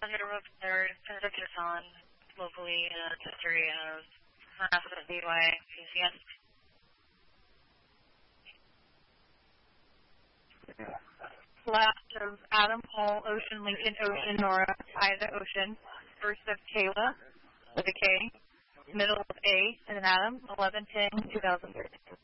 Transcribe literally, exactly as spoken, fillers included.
Underwood third, Senator Tucson, locally in a history of harassment D U I, yes. Last of Adam Hall, Ocean, Lincoln, Ocean, Nora, Ida, Ocean. First of Kayla, with a K. Middle of A, and an Adam, eleven ten two thousand thirteen.